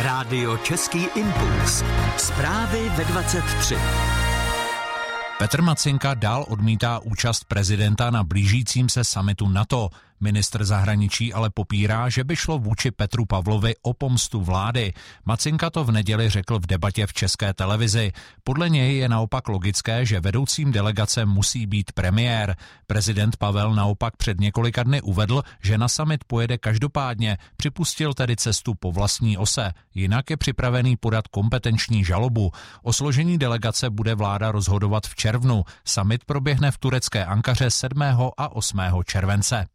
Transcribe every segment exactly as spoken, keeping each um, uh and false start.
Rádio Český impuls. Zprávy ve dvacet tři. Petr Macinka dál odmítá účast prezidenta na blížícím se summitu NATO. Ministr zahraničí ale popírá, že by šlo vůči Petru Pavlovi o pomstu vlády. Macinka to v neděli řekl v debatě v České televizi. Podle něj je naopak logické, že vedoucím delegace musí být premiér. Prezident Pavel naopak před několika dny uvedl, že na summit pojede každopádně, připustil tedy cestu po vlastní ose. Jinak je připravený podat kompetenční žalobu. O složení delegace bude vláda rozhodovat v červnu. Summit proběhne v turecké Ankaře sedmého a osmého července.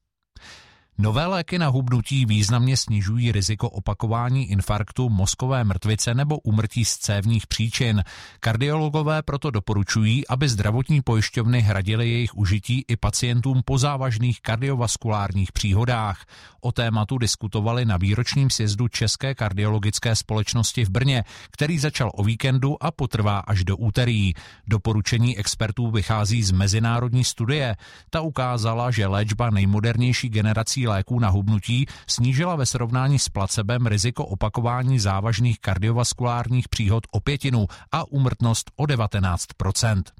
Nové léky na hubnutí významně snižují riziko opakování infarktu, mozkové mrtvice nebo úmrtí z cévních příčin. Kardiologové proto doporučují, aby zdravotní pojišťovny hradily jejich užití i pacientům po závažných kardiovaskulárních příhodách. O tématu diskutovali na výročním sjezdu České kardiologické společnosti v Brně, který začal o víkendu a potrvá až do úterý. Doporučení expertů vychází z mezinárodní studie. Ta ukázala, že léčba nejmodernější generací léků na hubnutí snížila ve srovnání s placebem riziko opakování závažných kardiovaskulárních příhod o pětinu a úmrtnost o devatenáct procent.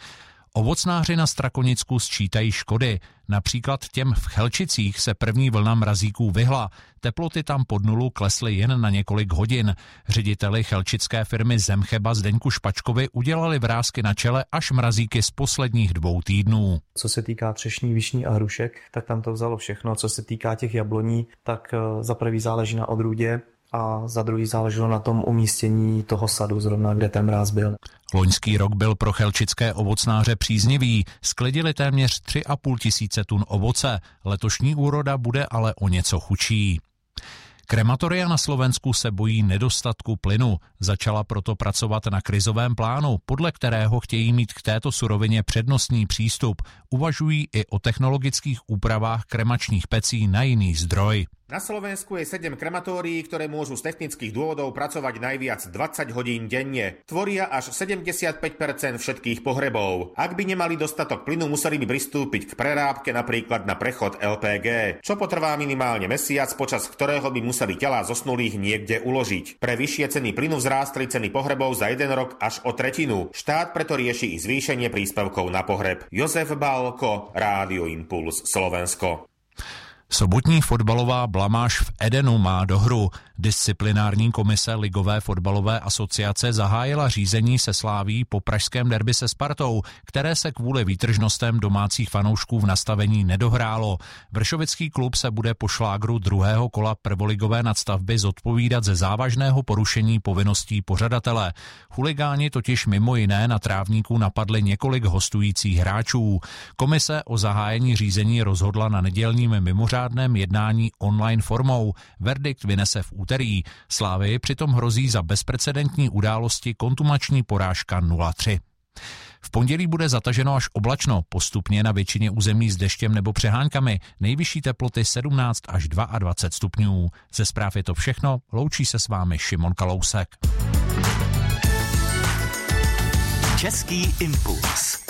Ovocnáři na Strakonicku sčítají škody. Například těm v Chelčicích se první vlna mrazíků vyhla. Teploty tam pod nulu klesly jen na několik hodin. Řediteli chelčické firmy Zemcheba Zdeňku Špačkovi udělali vrásky na čele až mrazíky z posledních dvou týdnů. Co se týká třešní, višní a hrušek, tak tam to vzalo všechno. Co se týká těch jabloní, tak za prvý záleží na odrůdě a za druhý záleželo na tom umístění toho sadu, zrovna kde ten mráz byl. Loňský rok byl pro chelčické ovocnáře příznivý. Sklidili téměř tři a půl tisíce tun ovoce. Letošní úroda bude ale o něco chudší. Krematoria na Slovensku se bojí nedostatku plynu. Začala proto pracovat na krizovém plánu, podle kterého chtějí mít k této surovině přednostní přístup. Uvažují i o technologických úpravách kremačních pecí na jiný zdroj. Na Slovensku je sedem krematórií, ktoré môžu z technických dôvodov pracovať najviac dvadsať hodín denne. Tvoria až sedemdesiatpäť percent všetkých pohrebov. Ak by nemali dostatok plynu, museli by pristúpiť k prerábke napríklad na prechod el pé gé, čo potrvá minimálne mesiac, počas ktorého by museli telá zosnulých niekde uložiť. Pre vyššie ceny plynu vzrástli ceny pohrebov za jeden rok až o tretinu. Štát preto rieši i zvýšenie príspevkov na pohreb. Jozef Bálko, Rádio Impuls, Slovensko. Sobotní fotbalová blamáž v Edenu má dohru. Disciplinární komise Ligové fotbalové asociace zahájila řízení se Sláví po pražském derby se Spartou, které se kvůli výtržnostem domácích fanoušků v nastavení nedohrálo. Vršovický klub se bude po šlágru druhého kola prvoligové nadstavby zodpovídat ze závažného porušení povinností pořadatele. Chuligáni totiž mimo jiné na trávníku napadli několik hostujících hráčů. Komise o zahájení řízení rozhodla na nedělním mimořádném jednání online formou. Verdikt vynese v úterý. Slávii přitom hrozí za bezprecedentní události kontumační porážka nula tři. V pondělí bude zataženo až oblačno, postupně na většině území s deštěm nebo přeháňkami, nejvyšší teploty sedmnáct až dvacet dva stupňů. Ze zpráv je to všechno, loučí se s vámi Šimon Kalousek. Český impuls.